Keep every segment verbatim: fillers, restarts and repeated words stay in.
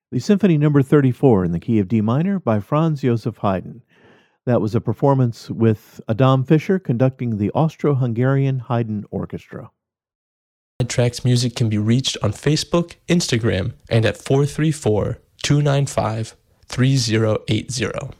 the Symphony Number thirty-four in the key of D minor by Franz Joseph Haydn. That was a performance with Adam Fischer conducting the Austro-Hungarian Haydn Orchestra. Sidetracks Music can be reached on Facebook, Instagram, and at four three four, two nine five, three zero eight zero.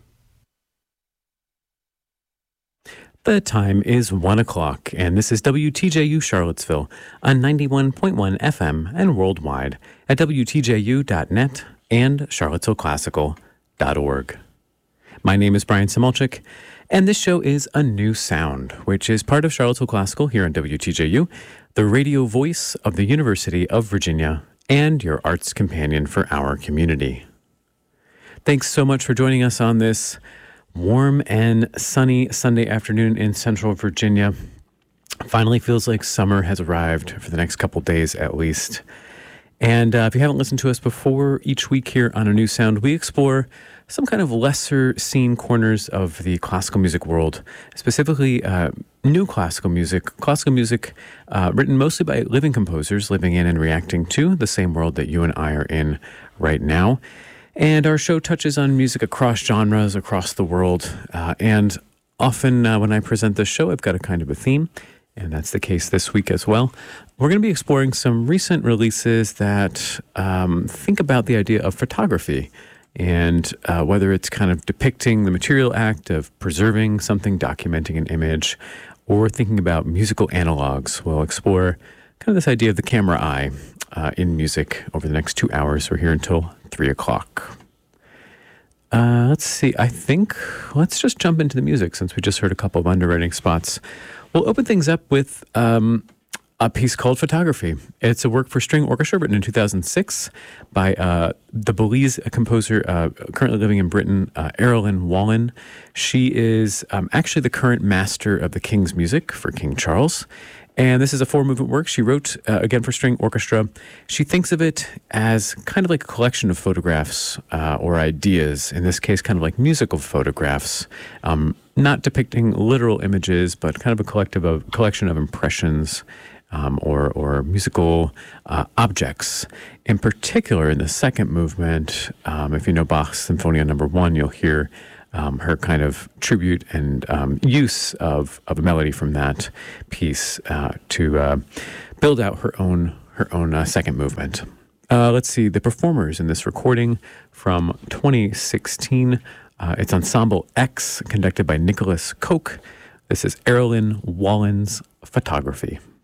The time is one o'clock, and this is W T J U Charlottesville on ninety-one point one F M and worldwide at W T J U dot net and charlottesville classical dot org. My name is Brian Samolchik, and this show is A New Sound, which is part of Charlottesville Classical here on W T J U, the radio voice of the University of Virginia, and your arts companion for our community. Thanks so much for joining us on this warm and sunny Sunday afternoon in Central Virginia. Finally feels like summer has arrived for the next couple days at least. And uh, if you haven't listened to us before, each week here on A New Sound, we explore some kind of lesser seen corners of the classical music world, specifically uh, new classical music, classical music uh, written mostly by living composers living in and reacting to the same world that you and I are in right now. And our show touches on music across genres, across the world. Uh, and often uh, when I present this show, I've got a kind of a theme, and that's the case this week as well. We're going to be exploring some recent releases that um, think about the idea of photography and uh, whether it's kind of depicting the material act of preserving something, documenting an image, or thinking about musical analogs. We'll explore kind of this idea of the camera eye uh, in music over the next two hours. We're here until three o'clock. Uh, let's see. I think let's just jump into the music since we just heard a couple of underwriting spots. We'll open things up with um, a piece called Photography. It's a work for string orchestra written in two thousand six by uh, the Belize composer uh, currently living in Britain, uh, Erilyn Wallen. She is um, actually the current master of the King's music for King Charles. And this is a four-movement work she wrote, uh, again, for string orchestra. She thinks of it as kind of like a collection of photographs uh, or ideas, in this case, kind of like musical photographs, um, not depicting literal images, but kind of a collective of, collection of impressions um, or, or musical uh, objects. In particular, in the second movement, um, if you know Bach's Sinfonia Number One, you'll hear Um, her kind of tribute and um, use of, of a melody from that piece uh, to uh, build out her own her own uh, second movement. Uh, let's see, the performers in this recording from twenty sixteen. Uh, it's Ensemble X, conducted by Nicholas Koch. This is Erilyn Wallen's Photography.